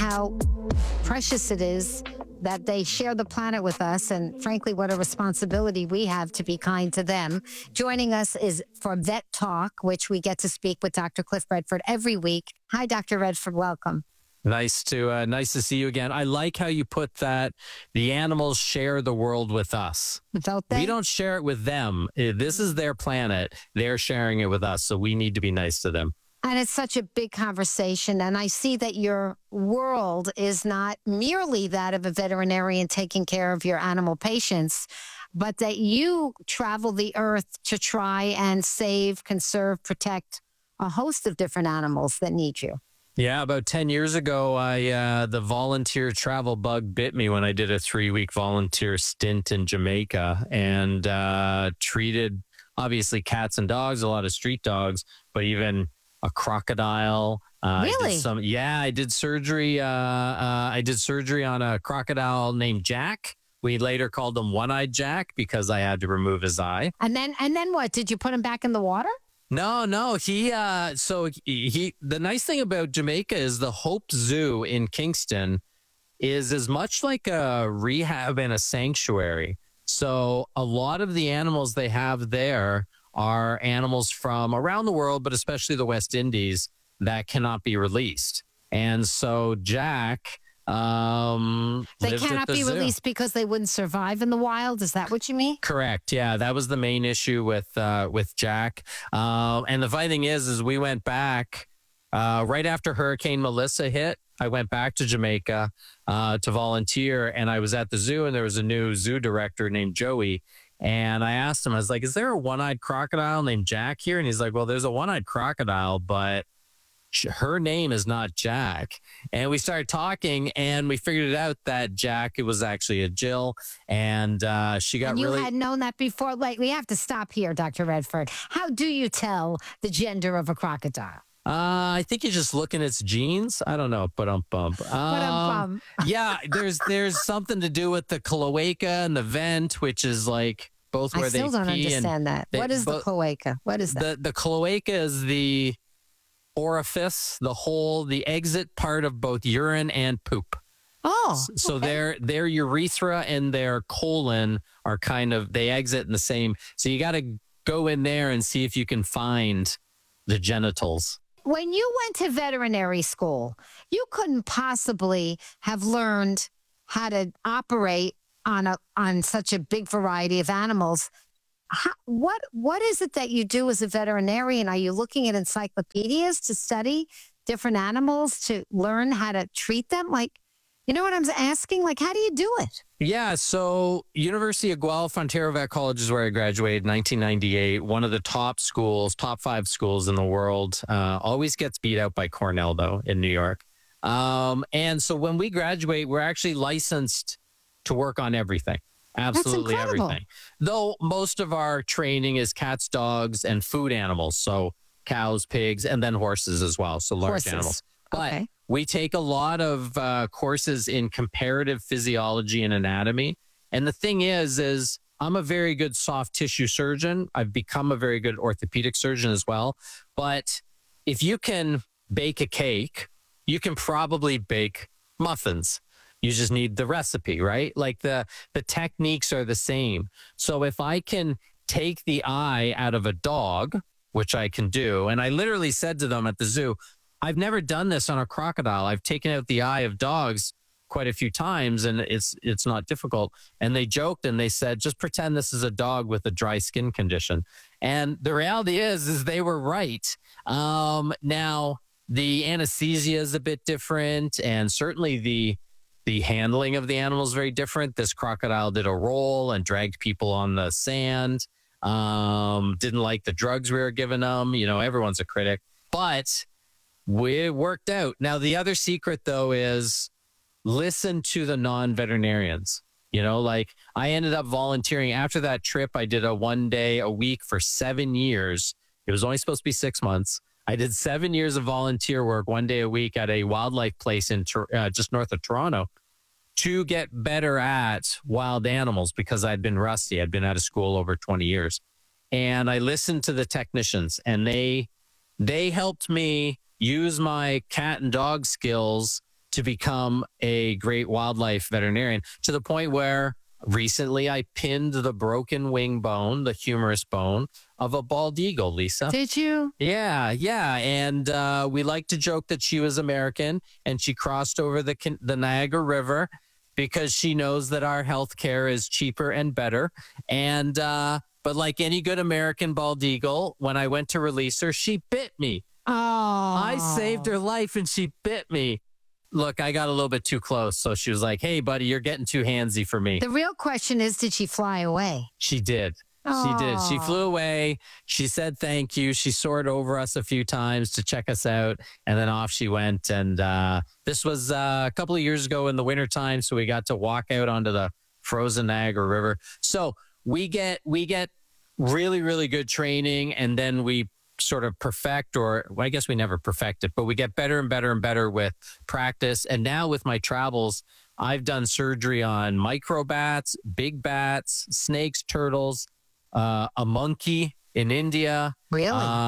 how precious it is that they share the planet with us, and frankly, what a responsibility we have to be kind to them. Joining us is for Vet Talk, which we get to speak with Dr. Cliff Redford every week. Hi, Dr. Redford. Welcome. Nice to see you again. I like how you put that the animals share the world with us. Don't they? We don't share it with them. This is their planet. They're sharing it with us, so we need to be nice to them. And it's such a big conversation. And I see that your world is not merely that of a veterinarian taking care of your animal patients, but that you travel the earth to try and save, conserve, protect a host of different animals that need you. Yeah, about 10 years ago, the volunteer travel bug bit me when I did a 3-week volunteer stint in Jamaica and treated, obviously, cats and dogs, a lot of street dogs, but even a crocodile. Really? I did surgery. I did surgery on a crocodile named Jack. We later called him One-Eyed Jack because I had to remove his eye. And then what? Did you put him back in the water? No. The nice thing about Jamaica is the Hope Zoo in Kingston is as much like a rehab and a sanctuary. So a lot of the animals they have there are animals from around the world, but especially the West Indies, that cannot be released. And so Jack, they cannot be released because they wouldn't survive in the wild. Is that what you mean? Correct. Yeah, that was the main issue with Jack. And the funny thing is we went back right after Hurricane Melissa hit. I went back to Jamaica to volunteer, and I was at the zoo, and there was a new zoo director named Joey. And I asked him, I was like, is there a one-eyed crocodile named Jack here? And he's like, well, there's a one-eyed crocodile, but her name is not Jack. And we started talking, and we figured it out that Jack, it was actually a Jill. And she got you really... had known that before? Like, we have to stop here, Dr. Redford. How do you tell the gender of a crocodile? I think you just look in its genes. I don't know. Yeah, there's something to do with the cloaca and the vent, which is like both where they pee. I still don't understand that. What is the cloaca? What is that? The cloaca is the orifice, the hole, the exit part of both urine and poop. Oh, so okay. their urethra and their colon are kind of, they exit in the same. So you got to go in there and see if you can find the genitals. When you went to veterinary school, you couldn't possibly have learned how to operate on such a big variety of animals. What is it that you do as a veterinarian? Are you looking at encyclopedias to study different animals to learn how to treat them? Like, you know what I'm asking? Like, how do you do it? Yeah, so University of Guelph, Ontario Vet College is where I graduated in 1998. One of the top 5 schools in the world. Always gets beat out by Cornell, though, in New York. And so when we graduate, we're actually licensed to work on everything. Absolutely everything. Though most of our training is cats, dogs, and food animals. So cows, pigs, and then horses as well. So large animals. But we take a lot of courses in comparative physiology and anatomy. And the thing is I'm a very good soft tissue surgeon. I've become a very good orthopedic surgeon as well. But if you can bake a cake, you can probably bake muffins. You just need the recipe, right? Like the techniques are the same. So if I can take the eye out of a dog, which I can do, and I literally said to them at the zoo, I've never done this on a crocodile. I've taken out the eye of dogs quite a few times, and it's not difficult. And they joked and they said, just pretend this is a dog with a dry skin condition. And the reality is they were right. Now, the anesthesia is a bit different, and certainly the handling of the animal is very different. This crocodile did a roll and dragged people on the sand. Didn't like the drugs we were giving them. You know, everyone's a critic. But it worked out. Now, the other secret, though, is listen to the non-veterinarians. You know, like I ended up volunteering after that trip. I did a 1 day a week for 7 years. It was only supposed to be 6 months. I did 7 years of volunteer work 1 day a week at a wildlife place in just north of Toronto to get better at wild animals because I'd been rusty. I'd been out of school over 20 years. And I listened to the technicians, and they helped me use my cat and dog skills to become a great wildlife veterinarian, to the point where recently I pinned the broken wing bone, the humerus bone of a bald eagle, Lisa. Did you? Yeah. And we like to joke that she was American and she crossed over the Niagara River because she knows that our health care is cheaper and better. And, but like any good American bald eagle, when I went to release her, she bit me. Oh. I saved her life and she bit me. Look, I got a little bit too close. So she was like, hey, buddy, you're getting too handsy for me. The real question is, did she fly away? She did. She did. She flew away. She said thank you. She soared over us a few times to check us out. And then off she went. And this was a couple of years ago in the wintertime. So we got to walk out onto the frozen Niagara River. So we get really, really good training. And then we sort of perfect, or well, I guess we never perfect it, but we get better and better and better with practice. And now with my travels, I've done surgery on microbats, big bats, snakes, turtles, a monkey in India. Really?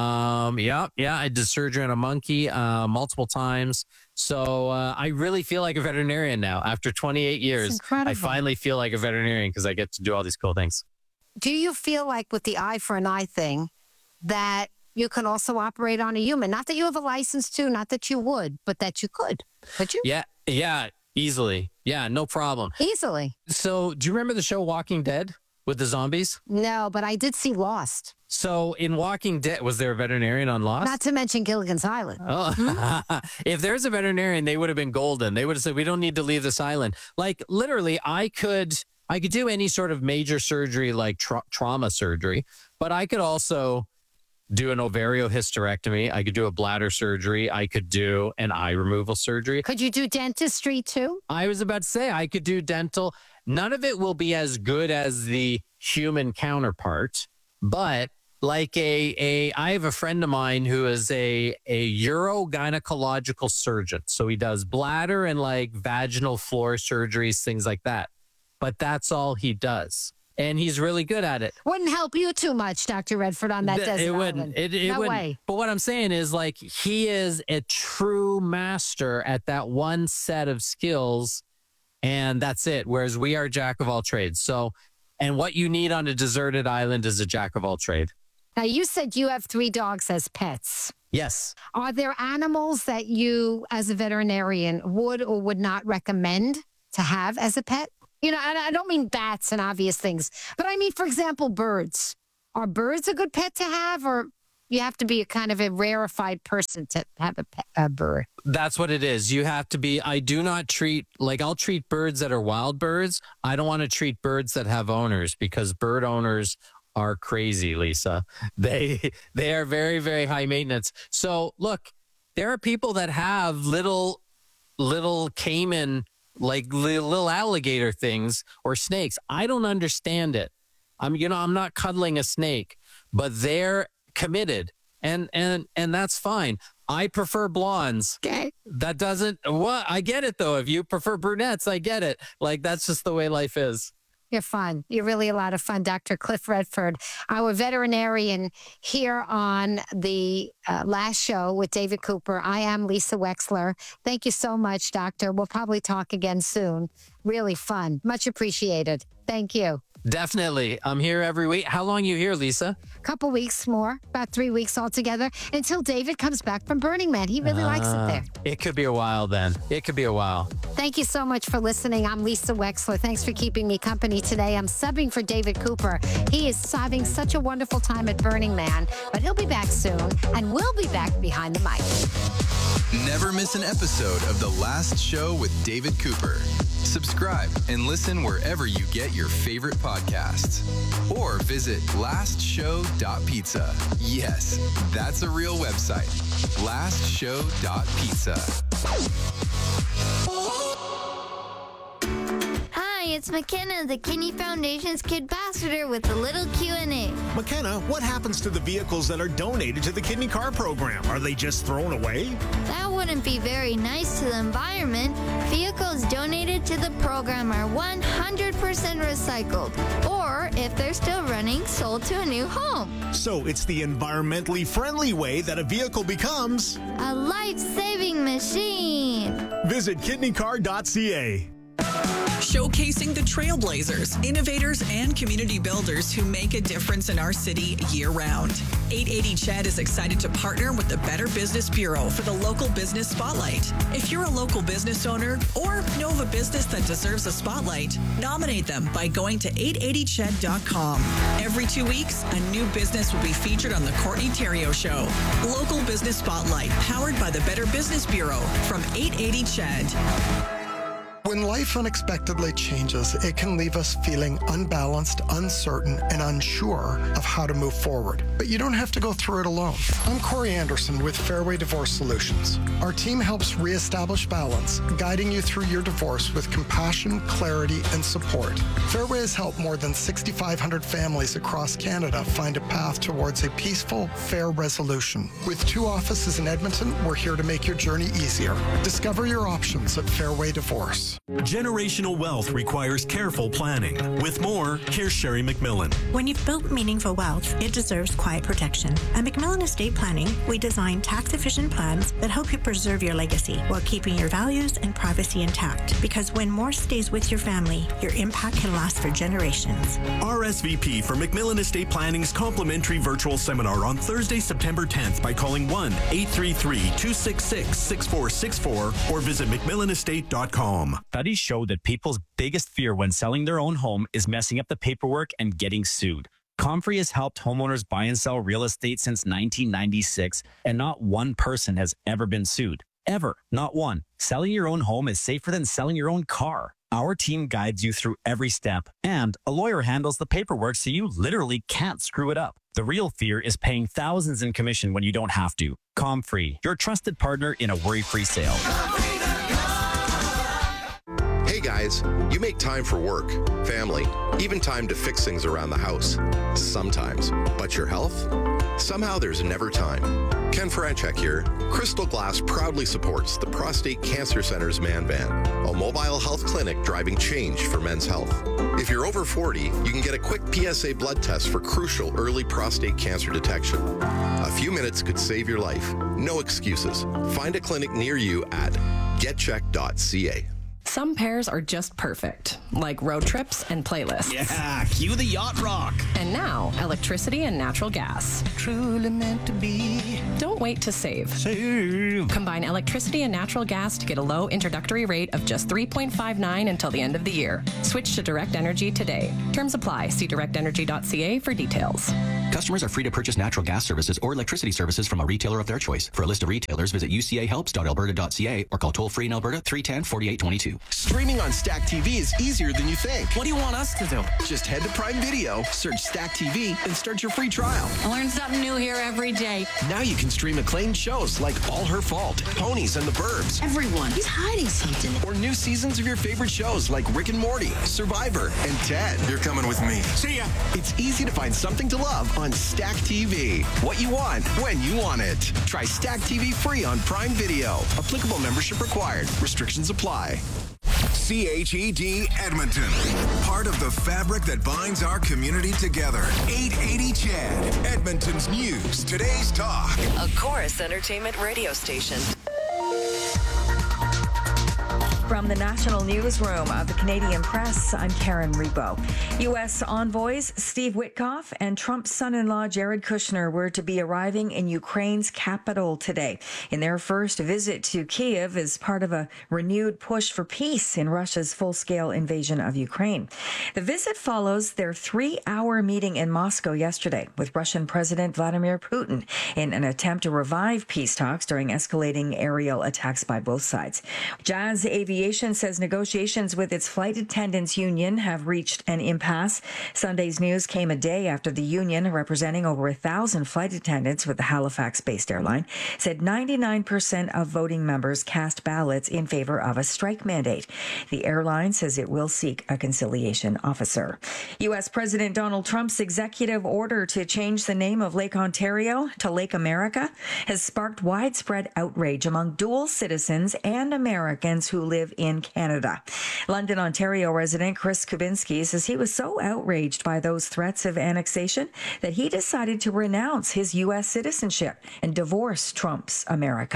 Yeah. I did surgery on a monkey multiple times. So I really feel like a veterinarian now. After 28 years, I finally feel like a veterinarian because I get to do all these cool things. Do you feel like with the eye for an eye thing that you can also operate on a human? Not that you have a license to, not that you would, but that you could. Could you? Yeah, easily. Yeah, no problem. Easily. So do you remember the show Walking Dead with the zombies? No, but I did see Lost. So in Walking Dead, was there a veterinarian on Lost? Not to mention Gilligan's Island. Oh, If there's a veterinarian, they would have been golden. They would have said, we don't need to leave this island. Like literally, I could do any sort of major surgery like trauma surgery, but I could also do an ovariohysterectomy. I could do a bladder surgery. I could do an eye removal surgery. Could you do dentistry too? I was about to say I could do dental. None of it will be as good as the human counterpart, but like I have a friend of mine who is a urogynecological surgeon. So he does bladder and like vaginal floor surgeries, things like that. But that's all he does. And he's really good at it. Wouldn't help you too much, Dr. Redford, on that desert It wouldn't. island. It no wouldn't. way. But what I'm saying is, like, he is a true master at that one set of skills, and that's it. Whereas we are jack of all trades. So, and what you need on a deserted island is a jack of all trade. Now, you said you have 3 dogs as pets. Yes. Are there animals that you, as a veterinarian, would or would not recommend to have as a pet? You know, and I don't mean bats and obvious things, but I mean, for example, birds. Are birds a good pet to have, or you have to be a kind of a rarefied person to have a bird? That's what it is. You have to be. I do not treat, like, I'll treat birds that are wild birds. I don't want to treat birds that have owners because bird owners are crazy, Lisa. They are very, very high maintenance. So look, there are people that have little caiman, like little alligator things or snakes. I don't understand it. I'm not cuddling a snake, but they're committed and that's fine. I prefer blondes. Okay. That doesn't, I get it though. If you prefer brunettes, I get it. Like, that's just the way life is. You're fun. You're really a lot of fun, Dr. Cliff Redford, our veterinarian here on the last show with David Cooper. I am Lisa Wexler. Thank you so much, Doctor. We'll probably talk again soon. Really fun. Much appreciated. Thank you. Definitely. I'm here every week. How long are you here, Lisa? Couple weeks more, about 3 weeks altogether, until David comes back from Burning Man. He really likes it there. It could be a while then. It could be a while. Thank you so much for listening. I'm Lisa Wexler. Thanks for keeping me company today. I'm subbing for David Cooper. He is having such a wonderful time at Burning Man, but he'll be back soon, and we'll be back behind the mic. Never miss an episode of The Last Show with David Cooper. Subscribe and listen wherever you get your favorite podcasts. Or visit lastshow.pizza. Yes, that's a real website. lastshow.pizza. Hi, it's McKenna, the Kidney Foundation's Kid Ambassador with a little Q&A. McKenna, what happens to the vehicles that are donated to the Kidney Car Program? Are they just thrown away? That wouldn't be very nice to the environment. Vehicles donated to the program are 100% recycled, or if they're still running, sold to a new home. So it's the environmentally friendly way that a vehicle becomes a life-saving machine. Visit kidneycar.ca. Showcasing the trailblazers, innovators, and community builders who make a difference in our city year-round. 880 CHED is excited to partner with the Better Business Bureau for the Local Business Spotlight. If you're a local business owner or know of a business that deserves a spotlight, nominate them by going to 880ched.com. Every 2 weeks, a new business will be featured on the Courtney Theriault Show. Local Business Spotlight, powered by the Better Business Bureau from 880 CHED. When life unexpectedly changes, it can leave us feeling unbalanced, uncertain, and unsure of how to move forward. But you don't have to go through it alone. I'm Corey Anderson with Fairway Divorce Solutions. Our team helps reestablish balance, guiding you through your divorce with compassion, clarity, and support. Fairway has helped more than 6,500 families across Canada find a path towards a peaceful, fair resolution. With 2 offices in Edmonton, we're here to make your journey easier. Discover your options at Fairway Divorce. Generational wealth requires careful planning. With more, here's Sherry McMillan. When you've built meaningful wealth, it deserves quiet protection. At McMillan Estate Planning, we design tax-efficient plans that help you preserve your legacy while keeping your values and privacy intact. Because when more stays with your family, your impact can last for generations. RSVP for McMillan Estate Planning's complimentary virtual seminar on Thursday, September 10th by calling 1-833-266-6464 or visit McMillanestate.com. Studies show that people's biggest fear when selling their own home is messing up the paperwork and getting sued. Comfrey has helped homeowners buy and sell real estate since 1996, and not one person has ever been sued. Ever. Not one. Selling your own home is safer than selling your own car. Our team guides you through every step, and a lawyer handles the paperwork so you literally can't screw it up. The real fear is paying thousands in commission when you don't have to. Comfrey, your trusted partner in a worry-free sale. Hey guys, you make time for work, family, even time to fix things around the house. Sometimes. But your health? Somehow there's never time. Ken Franchek here. Crystal Glass proudly supports the Prostate Cancer Center's Man Van, a mobile health clinic driving change for men's health. If you're over 40, you can get a quick PSA blood test for crucial early prostate cancer detection. A few minutes could save your life. No excuses. Find a clinic near you at getcheck.ca. Some pairs are just perfect, like road trips and playlists. Yeah, cue the yacht rock. And now, electricity and natural gas. Truly meant to be. Don't wait to save. Save. Combine electricity and natural gas to get a low introductory rate of just $3.59 until the end of the year. Switch to Direct Energy today. Terms apply. See directenergy.ca for details. Customers are free to purchase natural gas services or electricity services from a retailer of their choice. For a list of retailers, visit ucahelps.alberta.ca or call toll-free in Alberta 310-4822. Streaming on Stack TV is easier than you think. What do you want us to do? Just head to Prime Video, search Stack TV, and start your free trial. I learn something new here every day. Now you can stream acclaimed shows like All Her Fault, Ponies and the Burbs. Everyone, he's hiding something. Or new seasons of your favorite shows like Rick and Morty, Survivor, and Ted. You're coming with me. See ya. It's easy to find something to love on Stack TV. What you want, when you want it. Try Stack TV free on Prime Video. Applicable membership required. Restrictions apply. CHED Edmonton. Part of the fabric that binds our community together. 880 CHED. Edmonton's news. Today's talk. A Chorus Entertainment radio station. From the National Newsroom of the Canadian Press, I'm Karen Rebo. U.S. envoys Steve Witkoff and Trump's son-in-law Jared Kushner were to be arriving in Ukraine's capital today in their first visit to Kyiv as part of a renewed push for peace in Russia's full-scale invasion of Ukraine. The visit follows their 3-hour meeting in Moscow yesterday with Russian President Vladimir Putin in an attempt to revive peace talks during escalating aerial attacks by both sides. Jazz Aviation says negotiations with its flight attendants union have reached an impasse. Sunday's news came a day after the union, representing over 1,000 flight attendants with the Halifax-based airline, said 99% of voting members cast ballots in favor of a strike mandate. The airline says it will seek a conciliation officer. U.S. President Donald Trump's executive order to change the name of Lake Ontario to Lake America has sparked widespread outrage among dual citizens and Americans who live in Canada. London, Ontario resident Chris Kubinski says he was so outraged by those threats of annexation that he decided to renounce his U.S. citizenship and divorce Trump's America.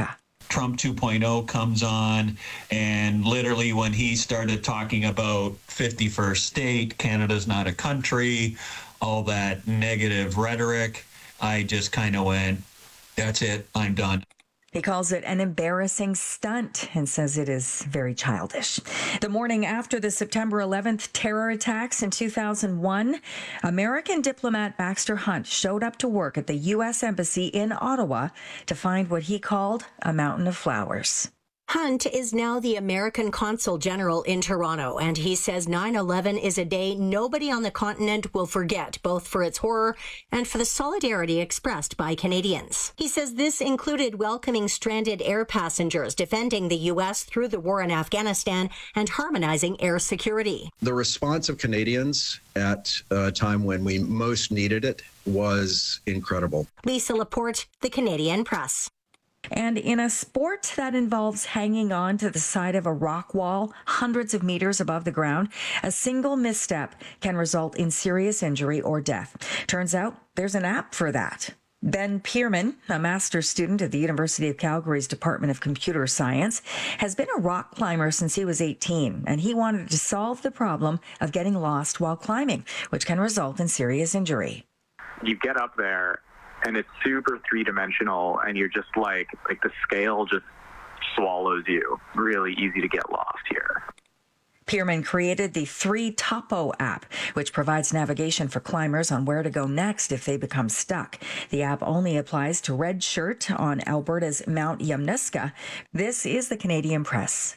Trump 2.0 comes on, and literally when he started talking about 51st state, Canada's not a country, all that negative rhetoric, I just kind of went, that's it, I'm done. He calls it an embarrassing stunt and says it is very childish. The morning after the September 11th terror attacks in 2001, American diplomat Baxter Hunt showed up to work at the U.S. Embassy in Ottawa to find what he called a mountain of flowers. Hunt is now the American Consul General in Toronto, and he says 9/11 is a day nobody on the continent will forget, both for its horror and for the solidarity expressed by Canadians. He says this included welcoming stranded air passengers, defending the U.S. through the war in Afghanistan, and harmonizing air security. The response of Canadians at a time when we most needed it was incredible. Lisa Laporte, The Canadian Press. And in a sport that involves hanging on to the side of a rock wall hundreds of meters above the ground, a single misstep can result in serious injury or death. Turns out there's an app for that. Ben Pierman, a master's student at the University of Calgary's Department of Computer Science, has been a rock climber since he was 18, and he wanted to solve the problem of getting lost while climbing, which can result in serious injury. You get up there, and it's super three-dimensional, and you're just like the scale just swallows you. Really easy to get lost here. Pierman created the 3Topo app, which provides navigation for climbers on where to go next if they become stuck. The app only applies to Red Shirt on Alberta's Mount Yamnuska. This is the Canadian Press.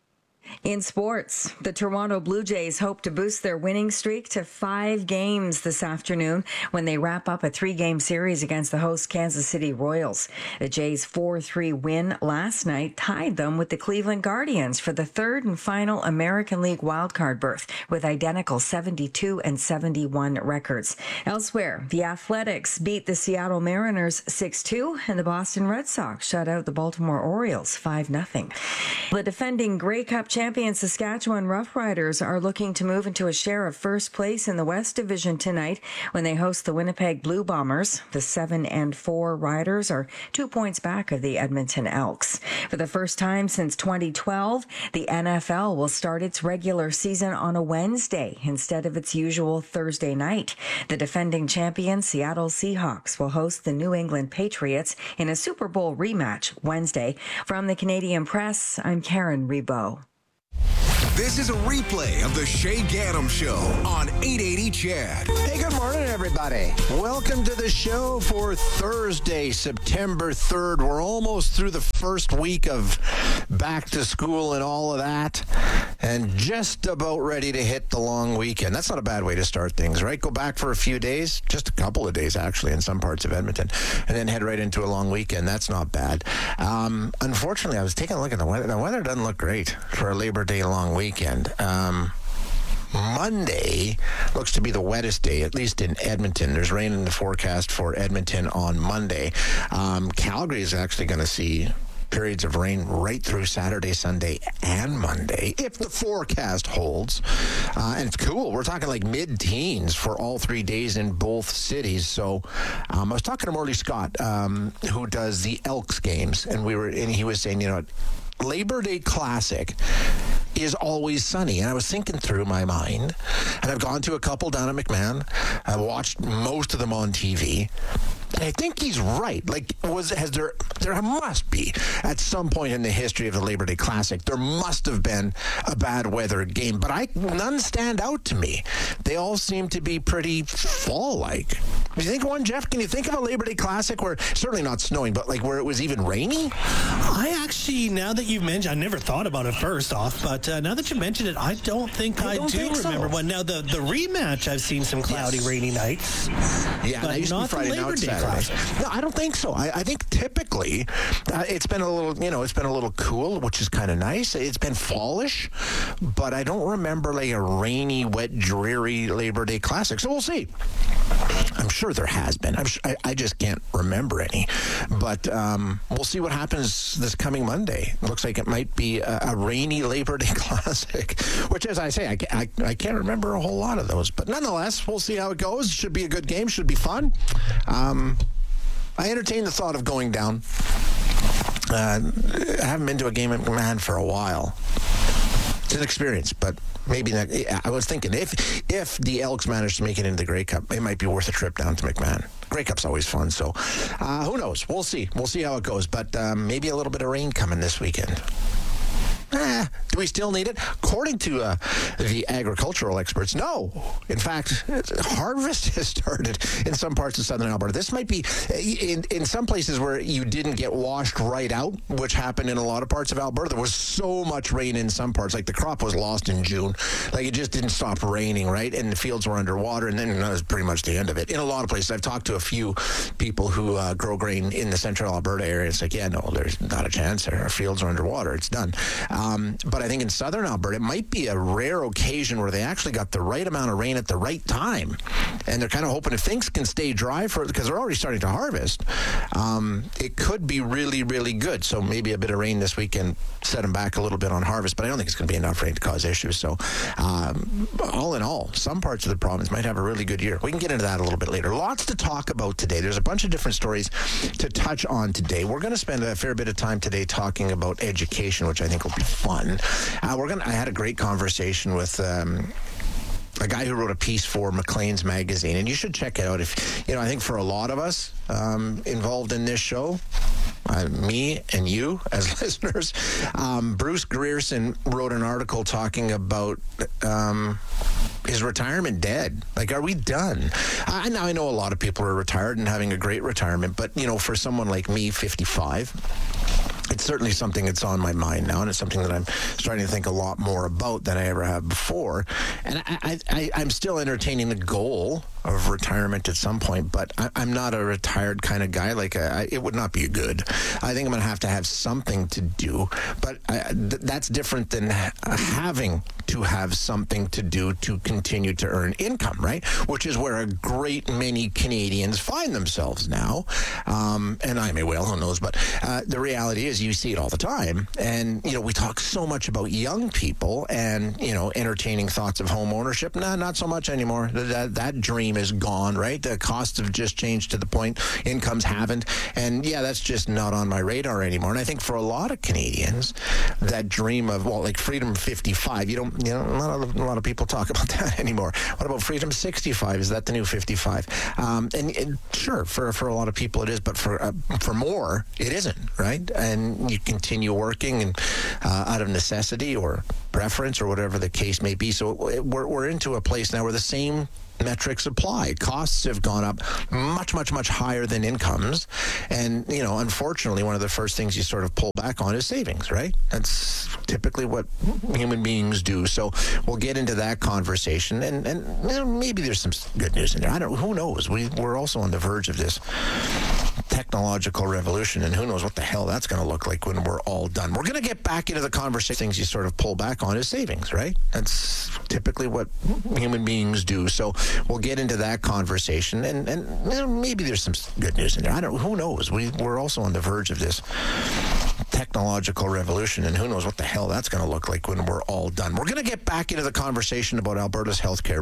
In sports, the Toronto Blue Jays hope to boost their winning streak to 5 games this afternoon when they wrap up a 3-game series against the host Kansas City Royals. The Jays' 4-3 win last night tied them with the Cleveland Guardians for the third and final American League wildcard berth with identical 72 and 71 records. Elsewhere, the Athletics beat the Seattle Mariners 6-2 and the Boston Red Sox shut out the Baltimore Orioles 5-0. The defending Grey Cup champion Saskatchewan Roughriders are looking to move into a share of first place in the West Division tonight when they host the Winnipeg Blue Bombers. The 7-4 Riders are 2 points back of the Edmonton Elks. For the first time since 2012, the NFL will start its regular season on a Wednesday instead of its usual Thursday night. The defending champion Seattle Seahawks will host the New England Patriots in a Super Bowl rematch Wednesday. From the Canadian Press, I'm Karen Rebo. This is a replay of the Shay Gaddam Show on 880 Chad. Hey, good morning, everybody. Welcome to the show for Thursday, September 3rd. We're almost through the first week of back to school and all of that, and just about ready to hit the long weekend. That's not a bad way to start things, right? Go back for a few days, just a couple of days, actually, in some parts of Edmonton, and then head right into a long weekend. That's not bad. Unfortunately, I was taking a look at the weather. The weather doesn't look great for a Labor Day long weekend. Monday looks to be the wettest day, at least in Edmonton. There's rain in the forecast for Edmonton on Monday. Calgary is actually going to see periods of rain right through Saturday, Sunday, and Monday, if the forecast holds. And it's cool. We're talking like mid-teens for all 3 days in both cities. So I was talking to Morley Scott, who does the Elks games, and he was saying, Labor Day Classic is always sunny. And I was thinking through my mind, and I've gone to a couple down at McMahon. I watched most of them on TV. And I think he's right. There must be, at some point in the history of the Labor Day Classic, there must have been a bad weather game. But none stand out to me. They all seem to be pretty fall-like. Do you think one, Jeff? Can you think of a Labor Day Classic where, certainly not snowing, but where it was even rainy? I actually, now that you've mentioned, I never thought about it first off, but now that you mentioned it, I don't think I do remember one. Now, the rematch, I've seen some cloudy, rainy nights. Yeah, but used not to be Friday the Labor Day Classic. No, I don't think so. I think typically it's been a little cool, which is kind of nice. It's been fallish, but I don't remember a rainy, wet, dreary Labor Day Classic. So we'll see. I'm sure there has been. I just can't remember any. But we'll see what happens this coming Monday. It looks like it might be a rainy Labor Day Classic, which, as I say, I can't remember a whole lot of those. But nonetheless, we'll see how it goes. Should be a good game. Should be fun. I entertain the thought of going down I haven't been to a game at McMahon for a while. It's an experience, but maybe not. I was thinking if the Elks managed to make it into the Grey Cup, it might be worth a trip down to McMahon. Grey Cup's always fun, so who knows? We'll see. We'll see how it goes, but maybe a little bit of rain coming this weekend. Do we still need it? According to the agricultural experts, no. In fact, harvest has started in some parts of southern Alberta. This might be in some places where you didn't get washed right out, which happened in a lot of parts of Alberta. There was so much rain in some parts. Like the crop was lost in June. Like it just didn't stop raining, right? And the fields were underwater, and then that was pretty much the end of it. In a lot of places, I've talked to a few people who grow grain in the central Alberta area. It's like, yeah, no, there's not a chance. Our fields are underwater. It's done. But I think in southern Alberta, it might be a rare occasion where they actually got the right amount of rain at the right time. And they're kind of hoping if things can stay dry because they're already starting to harvest, it could be really, really good. So maybe a bit of rain this weekend set them back a little bit on harvest, but I don't think it's going to be enough rain to cause issues. So all in all, some parts of the province might have a really good year. We can get into that a little bit later. Lots to talk about today. There's a bunch of different stories to touch on today. We're going to spend a fair bit of time today talking about education, which I think will be fun. I had a great conversation with a guy who wrote a piece for Maclean's magazine, and you should check it out. I think for a lot of us involved in this show, me and you as listeners, Bruce Grierson wrote an article talking about is retirement dead? Like, are we done? I know a lot of people are retired and having a great retirement, but for someone like me, 55. It's certainly something that's on my mind now, and it's something that I'm starting to think a lot more about than I ever have before. And I'm still entertaining the goal of retirement at some point, but I'm not a retired kind of guy. Like, it would not be good. I think I'm going to have something to do, but that's different than having to have something to do to continue to earn income, right? Which is where a great many Canadians find themselves now. And I may well, who knows, but the reality is you see it all the time. And, we talk so much about young people and, entertaining thoughts of home ownership. No, not so much anymore. That dream is gone, right? The costs have just changed to the point incomes haven't. And yeah, that's just not on my radar anymore. And I think for a lot of Canadians, that dream of, like Freedom 55, not a lot of people talk about that anymore. What about Freedom 65? Is that the new 55? And sure, for a lot of people it is, but for more, it isn't, right? And you continue working and out of necessity or preference or whatever the case may be. So we're into a place now where the same metrics apply. Costs have gone up much, much, much higher than incomes. And, unfortunately, one of the first things you sort of pull back on is savings, right? That's typically what human beings do. So we'll get into that conversation. And maybe there's some good news in there. Who knows? We're also on the verge of this technological revolution, and who knows what the hell that's going to look like when we're all done. We're going to get back into the conversation. Things you sort of pull back on is savings, right? That's typically what human beings do. So we'll get into that conversation, and maybe there's some good news in there. Who knows? We're also on the verge of this technological revolution, and who knows what the hell that's going to look like when we're all done. We're going to get back into the conversation about Alberta's healthcare